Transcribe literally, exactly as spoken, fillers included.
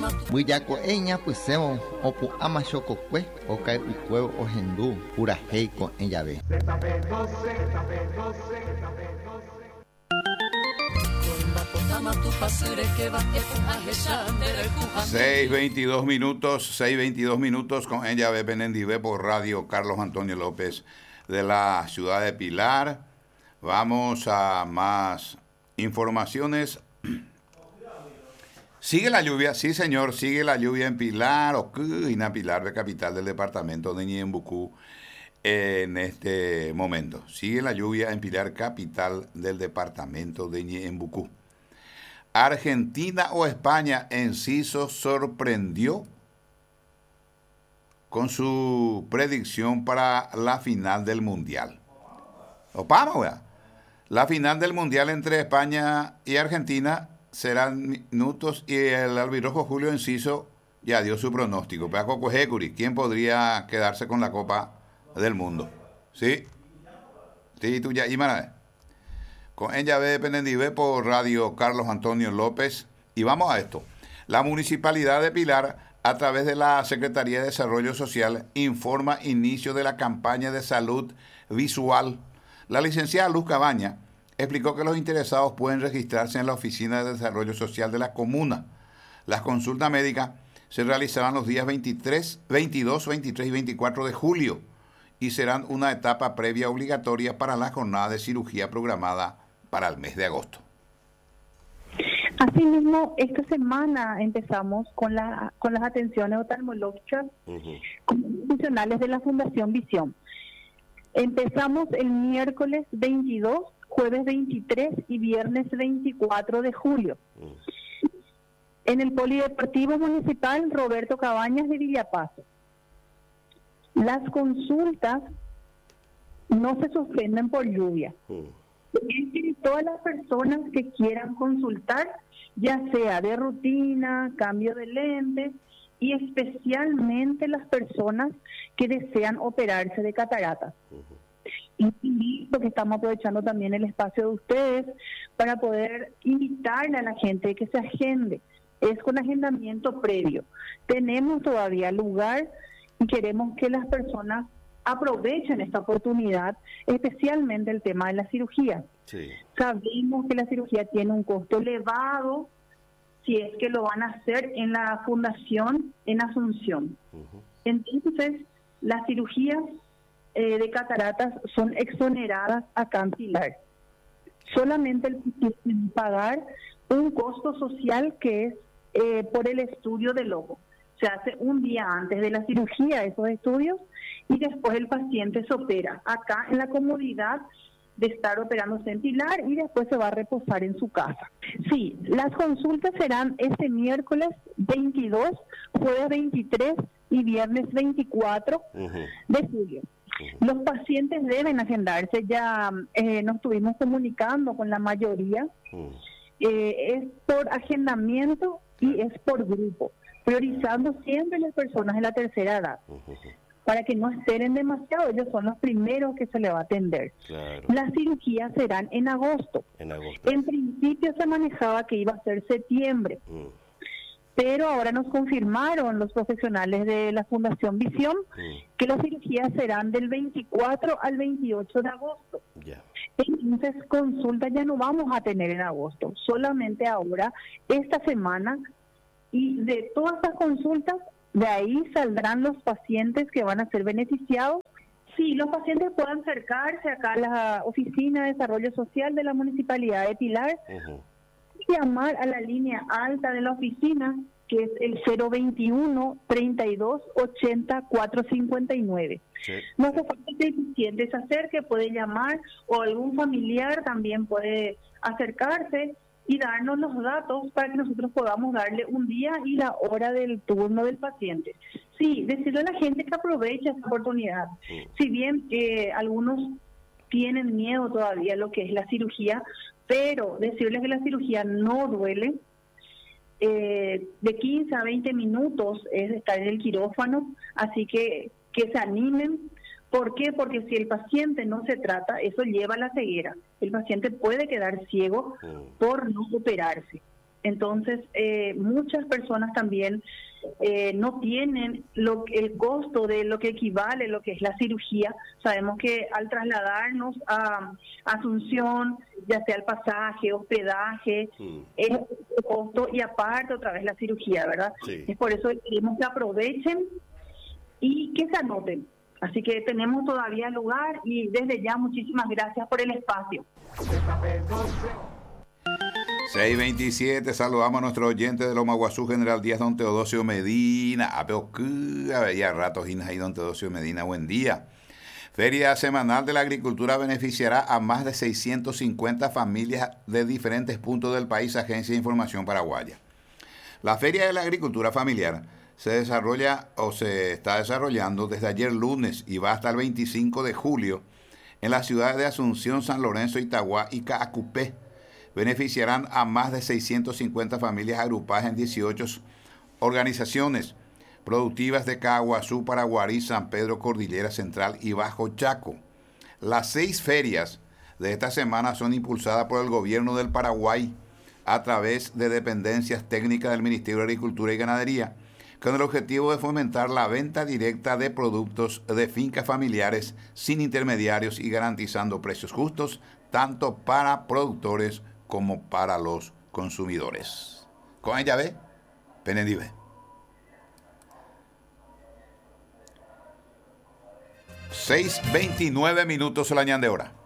Buyako eña pusemo opu amashokokwe okai ukweo ohendu pura heiko en llave. seis veintidós minutos, seis veintidós minutos con en llave Penendive por radio Carlos Antonio López de la ciudad de Pilar. Vamos a más informaciones. Sigue la lluvia, sí señor, sigue la lluvia en Pilar, Ocuina, Pilar, de capital del departamento de Ñembucú, en este momento. Sigue la lluvia en Pilar, capital del departamento de Ñembucú. Argentina o España, Enciso sorprendió con su predicción para la final del Mundial. Opama, wea. La final del Mundial entre España y Argentina serán minutos y el albirrojo Julio Enciso ya dio su pronóstico. Paco Cojecuri, ¿quién podría quedarse con la Copa del Mundo? ¿Sí? Sí, tú ya, y Mara. Con ella ve Penendive por radio Carlos Antonio López. Y vamos a esto. La Municipalidad de Pilar, a través de la Secretaría de Desarrollo Social, informa inicio de la campaña de salud visual. La licenciada Luz Cabaña explicó que los interesados pueden registrarse en la Oficina de Desarrollo Social de la comuna. Las consultas médicas se realizarán los días veintitrés, veintidós, veintitrés y veinticuatro de julio y serán una etapa previa obligatoria para la jornada de cirugía programada para el mes de agosto. Asimismo, esta semana empezamos con, la, con las atenciones oftalmológicas uh-huh. funcionales de la Fundación Visión. Empezamos el miércoles veintidós, jueves veintitrés y viernes veinticuatro de julio. Uh-huh. En el Polideportivo Municipal Roberto Cabañas de Villapaso. Las consultas no se suspenden por lluvia. Uh-huh. Todas las personas que quieran consultar, ya sea de rutina, cambio de lentes, y especialmente las personas que desean operarse de cataratas. Uh-huh. Y porque estamos aprovechando también el espacio de ustedes para poder invitarle a la gente que se agende. Es con agendamiento previo. Tenemos todavía lugar y queremos que las personas aprovechen esta oportunidad, especialmente el tema de la cirugía. Sí. Sabemos que la cirugía tiene un costo elevado si es que lo van a hacer en la fundación en Asunción. Uh-huh. Entonces, las cirugías eh, de cataratas son exoneradas acá en Pilar. Solamente el pagar un costo social que es eh, por el estudio del ojo. Se hace un día antes de la cirugía esos estudios y después el paciente se opera acá en la comodidad de estar operándose en Pilar y después se va a reposar en su casa. Sí, las consultas serán este miércoles veintidós, jueves veintitrés y viernes veinticuatro uh-huh. de julio. Uh-huh. Los pacientes deben agendarse, ya eh, nos estuvimos comunicando con la mayoría. Uh-huh. Eh, es por agendamiento y es por grupo, priorizando siempre las personas de la tercera edad. Uh-huh. Para que no esperen demasiado, ellos son los primeros que se le va a atender. Claro. Las cirugías serán en agosto. En agosto. En principio se manejaba que iba a ser septiembre, mm. pero ahora nos confirmaron los profesionales de la Fundación Visión mm. que las cirugías serán del veinticuatro al veintiocho de agosto. Yeah. Entonces, consulta ya no vamos a tener en agosto, solamente ahora, esta semana, y de todas las consultas, de ahí saldrán los pacientes que van a ser beneficiados. Sí, los pacientes pueden acercarse acá a la Oficina de Desarrollo Social de la Municipalidad de Pilar uh-huh. y llamar a la línea alta de la oficina, que es el cero veintiuno, treinta y dos, ochenta, cuatrocientos cincuenta y nueve. Sí. No hace falta que el paciente se acerque, puede llamar, o algún familiar también puede acercarse y darnos los datos para que nosotros podamos darle un día y la hora del turno del paciente. Sí, decirle a la gente que aproveche esta oportunidad. Sí. Si bien eh, algunos tienen miedo todavía a lo que es la cirugía, pero decirles que la cirugía no duele, eh, de quince a veinte minutos es estar en el quirófano, así que que se animen. ¿Por qué? Porque si el paciente no se trata, eso lleva a la ceguera. El paciente puede quedar ciego por no operarse. Entonces, eh, muchas personas también eh, no tienen lo, el costo de lo que equivale lo que es la cirugía. Sabemos que al trasladarnos a Asunción, ya sea el pasaje, hospedaje, mm. es el costo y aparte otra vez la cirugía, ¿verdad? Sí. Es por eso que queremos que aprovechen y que se anoten. Así que tenemos todavía lugar y desde ya muchísimas gracias por el espacio. seis veintisiete, saludamos a nuestro oyente de Loma Guazú, General Díaz, don Teodosio Medina. A ya ratos ahí, don Teodosio Medina, buen día. Feria Semanal de la Agricultura beneficiará a más de seiscientas cincuenta familias de diferentes puntos del país, Agencia de Información Paraguaya. La Feria de la Agricultura Familiar se desarrolla o se está desarrollando desde ayer lunes y va hasta el veinticinco de julio en las ciudades de Asunción, San Lorenzo, Itagua y Caacupé. Beneficiarán a más de seiscientas cincuenta familias agrupadas en dieciocho organizaciones productivas de Caaguazú, Paraguarí, San Pedro, Cordillera Central y Bajo Chaco. Las seis ferias de esta semana son impulsadas por el gobierno del Paraguay a través de dependencias técnicas del Ministerio de Agricultura y Ganadería, con el objetivo de fomentar la venta directa de productos de fincas familiares sin intermediarios y garantizando precios justos tanto para productores como para los consumidores. Con ella ve, Penedive. seis veintinueve minutos la ñan de hora.